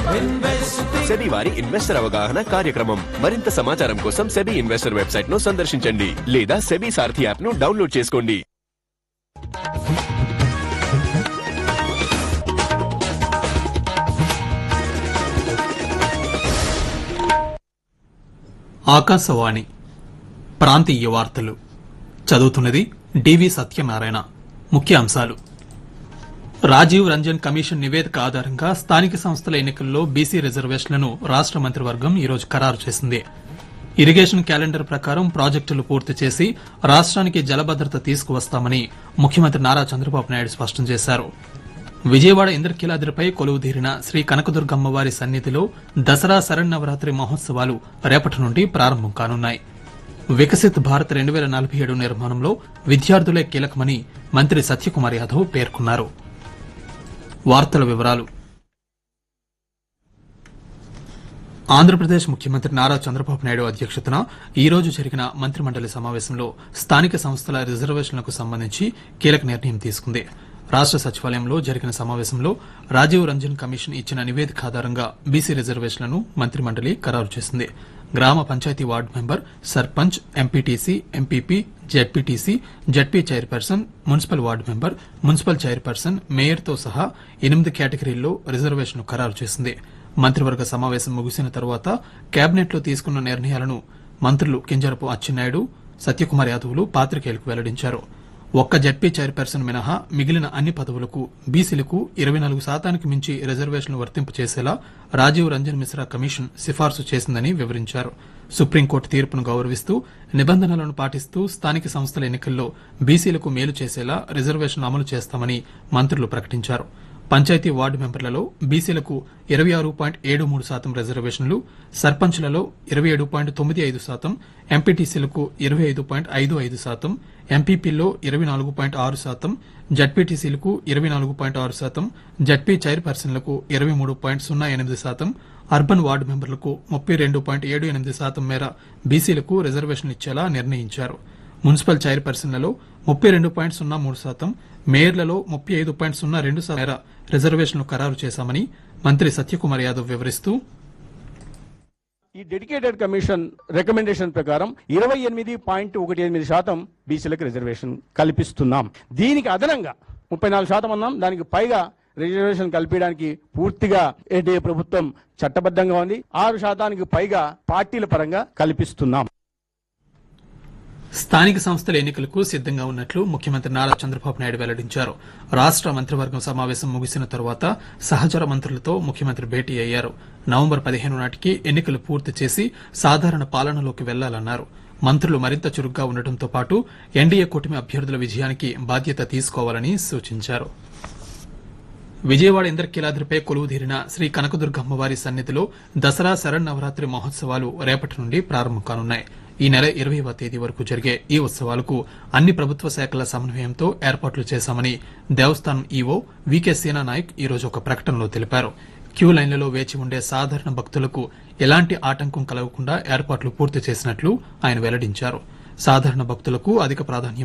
SEBI వారి investor అవగాహన కార్యక్రమం. మరింత సమాచారం కోసం సెబీ ఇన్వెస్టర్ వెబ్సైట్ ను సందర్శించండి లేదా సెబీ సారథి యాప్ ను డౌన్లోడ్ చేసుకోండి. ఆకాశవాణి ప్రాంతీయ వార్తలు చదువుతున్నది డివి సత్యనారాయణ. ముఖ్యాంశాలు: రాజీవ్ రంజన్ కమిషన్ నివేదిక ఆధారంగా స్థానిక సంస్థల ఎన్నికల్లో బీసీ రిజర్వేషన్లను రాష్ట మంత్రివర్గం ఈరోజు ఖరారు చేసింది. ఇరిగేషన్ క్యాలెండర్ ప్రకారం ప్రాజెక్టులు పూర్తి చేసి రాష్ట్రానికి జలభద్రత తీసుకువస్తామని ముఖ్యమంత్రి నారా చంద్రబాబు నాయుడు స్పష్టం చేశారు. విజయవాడ ఇంద్రకీలాద్రిపై కొలువుదీరిన శ్రీ కనకదుర్గమ్మవారి సన్నిధిలో దసరా శరన్నవరాత్రి మహోత్సవాలు రేపటి నుండి ప్రారంభం కానున్నాయి. వికసిత్ భారత్ 2047 నిర్మాణంలో విద్యార్థులే కీలకమని మంత్రి సత్యకుమార్ యాదవ్ పేర్కొన్నారు. వార్తల వివరాలు: ఆంధ్రప్రదేశ్ ముఖ్యమంత్రి నారా చంద్రబాబు నాయుడు అధ్యక్షతన ఈ రోజు జరిగిన మంత్రిమండలి సమావేశంలో స్థానిక సంస్థల రిజర్వేషన్లకు సంబంధించి కీలక నిర్ణయం తీసుకుంది. రాష్ట సచివాలయంలో జరిగిన సమావేశంలో రాజీవ్ రంజన్ కమిషన్ ఇచ్చిన నివేదిక ఆధారంగా బీసీ రిజర్వేషన్లను మంత్రిమండలి ఖరారు చేసింది. గ్రామ panchayat ward member, sarpanch, MPTC, MPP, ZPTC, ZP chairperson, municipal ward member, municipal chairperson, మేయర్తో సహా 8 కేటగిరీల్లో రిజర్వేషన్ను ఖరారు చేసింది. మంత్రివర్గ సమావేశం ముగిసిన తర్వాత కేబినెట్లో తీసుకున్న నిర్ణయాలను మంత్రులు కింజరపు అచ్చెన్నాయుడు, సత్యకుమార్ యాదవ్లు పాత్రికేయులకు వెల్లడించారు. ఒక్క జెడ్పీ చైర్పర్సన్ మినహా మిగిలిన అన్ని పదవులకు బీసీలకు 24% మించి రిజర్వేషన్లు వర్తింపు చేసేలా రాజీవ్ రంజన్ మిశ్రా కమిషన్ సిఫార్సు చేసిందని వివరించారు. సుప్రీంకోర్టు తీర్పును గౌరవిస్తూ నిబంధనలను పాటిస్తూ స్థానిక సంస్థల ఎన్నికల్లో బీసీలకు మేలు చేసేలా రిజర్వేషన్లు అమలు చేస్తామని మంత్రులు ప్రకటించారు. పంచాయతీ వార్డు మెంబర్లలో బీసీలకు 26.73% రిజర్వేషన్లు, సర్పంచ్లలో 27.95%, ఎంపీటీసీలకు 25.55%, ఎంపీపీల్లో 24.6%, జడ్పీటీసీలకు 24.6%, జడ్పీ చైర్పర్సన్లకు 23.08%, అర్బన్ వార్డు మెంబర్లకు 32.78% మేర బీసీలకు రిజర్వేషన్లు ఇచ్చేలా నిర్ణయించారు. మున్సిపల్ చైర్పర్సన్లలో 32.03%, మేయర్లలో 35.02% మేర రిజర్వేషన్లు ఖరారు చేశామని మంత్రి సత్యకుమార్ యాదవ్ వివరిస్తూ, ఈ డెడికేటెడ్ కమిషన్ రికమెండేషన్ ప్రకారం 28.18% బీసీలకు రిజర్వేషన్ కల్పిస్తున్నాం. దీనికి అదనంగా 34% అన్నాం, దానికి పైగా రిజర్వేషన్ కల్పించడానికి పూర్తిగా ఎన్డీఏ ప్రభుత్వం చట్టబద్ధంగా ఉంది. 6% పైగా పార్టీల పరంగా కల్పిస్తున్నాం. స్థానిక సంస్థల ఎన్నికలకు సిద్దంగా ఉన్నట్లు ముఖ్యమంత్రి నారా చంద్రబాబు నాయుడు వెల్లడించారు. రాష్ట మంత్రివర్గం సమావేశం ముగిసిన తర్వాత సహచర మంత్రులతో ముఖ్యమంత్రి భేటీ అయ్యారు. నవంబర్ 15 నాటికి ఎన్నికలు పూర్తి చేసి సాధారణ పాలనలోకి వెళ్లాలన్నారు. మంత్రులు మరింత చురుగ్గా ఉండటంతో పాటు ఎన్డీఏ కూటమి అభ్యర్థుల విజయానికి బాధ్యత తీసుకోవాలని సూచించారు. విజయవాడ ఇంద్రకీలాద్రిపై కొలువుదీరిన శ్రీ కనకదుర్గమ్మవారి సన్నిధిలో దసరా శరన్నవరాత్రి మహోత్సవాలు రేపటి నుండి ప్రారంభం కానున్నాయి. ఈ నెల 20వ తేదీ వరకు జరిగే ఈ ఉత్సవాలకు అన్ని ప్రభుత్వ శాఖల సమన్వయంతో ఏర్పాట్లు చేశామని దేవస్థానం ఈవో వికే సేనా నాయక్ ఈ రోజు ఒక ప్రకటనలో తెలిపారు. క్యూ లైన్లలో వేచి ఉండే సాధారణ భక్తులకు ఎలాంటి ఆటంకం కలగకుండా ఏర్పాట్లు పూర్తి చేసినట్లు ఆయన వెల్లడించారు. సాధారణ భక్తులకు అధిక ప్రాధాన్యం